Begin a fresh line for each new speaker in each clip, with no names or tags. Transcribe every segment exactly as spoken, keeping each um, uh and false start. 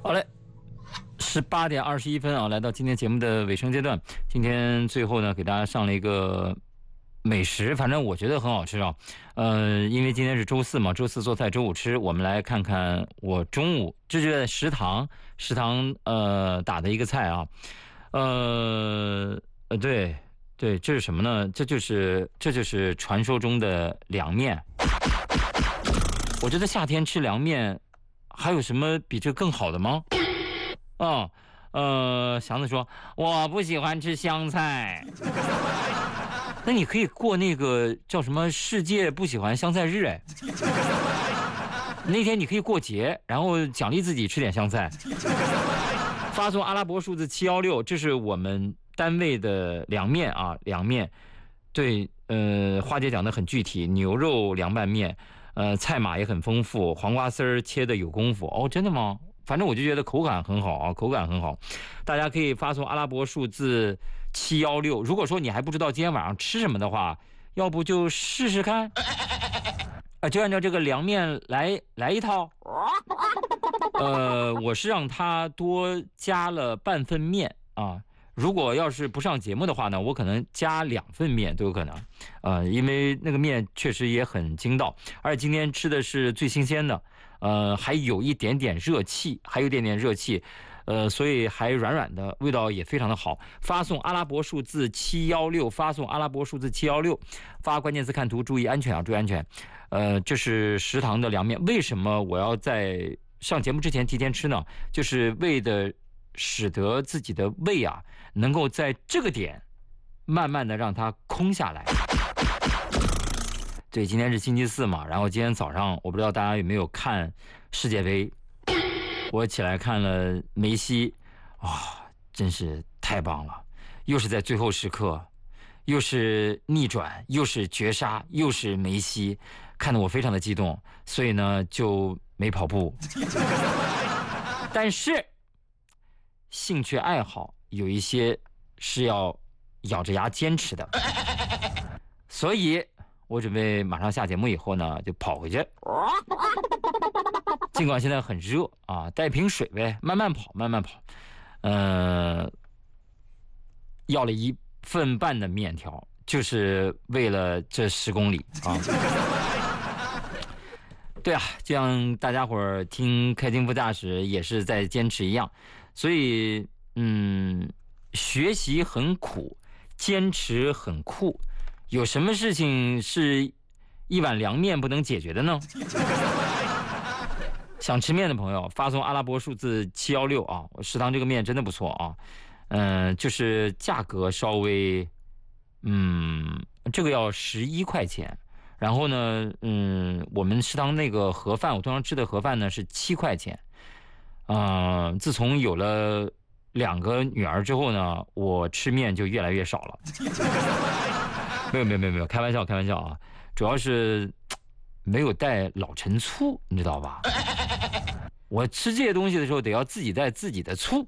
好嘞，十八点二十一分啊，来到今天节目的尾声阶段。今天最后呢，给大家上了一个美食，反正我觉得很好吃啊。呃，因为今天是周四嘛，周四做菜，周五吃。我们来看看我中午这就在食堂食堂呃打的一个菜啊。呃呃，对对，这是什么呢？这就是这就是传说中的凉面。我觉得夏天吃凉面，还有什么比这更好的吗？哦，呃，祥子说我不喜欢吃香菜。那你可以过那个叫什么世界不喜欢香菜日哎，那天你可以过节，然后奖励自己吃点香菜。发送阿拉伯数字七一六，这是我们单位的凉面啊，凉面。对，呃，花姐讲的很具体，牛肉凉拌面，呃，菜码也很丰富，黄瓜丝儿切的有功夫。哦，真的吗？反正我就觉得口感很好啊，口感很好。大家可以发送阿拉伯数字七一六。如果说你还不知道今天晚上吃什么的话，要不就试试看，啊，就按照这个凉面来来一套。呃，我是让他多加了半份面啊。如果要是不上节目的话呢，我可能加两份面都有可能，呃，因为那个面确实也很筋道，而且今天吃的是最新鲜的，呃，还有一点点热气，还有一点点热气，呃，所以还软软的，味道也非常的好。发送阿拉伯数字七一六，发送阿拉伯数字七一六，发关键词看图，注意安全啊，注意安全。呃，这是食堂的凉面，为什么我要在上节目之前提前吃呢？就是为的使得自己的胃啊能够在这个点慢慢的让它空下来。对，今天是星期四嘛，然后今天早上我不知道大家有没有看世界杯，我起来看了梅西，哇、哦，真是太棒了，又是在最后时刻，又是逆转，又是绝杀，又是梅西，看得我非常的激动，所以呢就没跑步。但是兴趣爱好有一些是要咬着牙坚持的，所以我准备马上下节目以后呢就跑回去，尽管现在很热啊，带瓶水呗，慢慢跑慢慢跑。呃，要了一份半的面条，就是为了这十公里啊。对啊，就像大家伙儿听开金副驾驶也是在坚持一样，所以嗯，学习很苦，坚持很酷。有什么事情是一碗凉面不能解决的呢？想吃面的朋友发送阿拉伯数字七一六啊，我食堂这个面真的不错啊，嗯、呃，就是价格稍微，嗯，这个要十一块钱。然后呢，嗯，我们食堂那个盒饭，我通常吃的盒饭呢是七块钱。嗯、呃，自从有了两个女儿之后呢，我吃面就越来越少了。没有没有没有没有，开玩笑开玩笑啊，主要是没有带老陈醋，你知道吧？我吃这些东西的时候得要自己带自己的醋。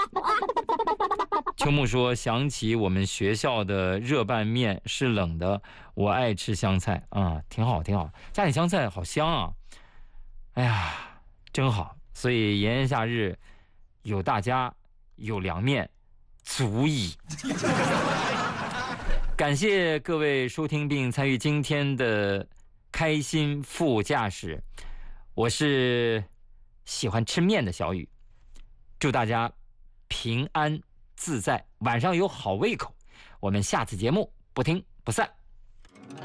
秋木说想起我们学校的热拌面是冷的，我爱吃香菜啊、嗯，挺好挺好，加点香菜好香啊，哎呀真好，所以炎炎夏日有大家有凉面足矣。感谢各位收听并参与今天的开心副驾驶，我是喜欢吃面的小雨，祝大家平安自在，晚上有好胃口。我们下次节目不听不散。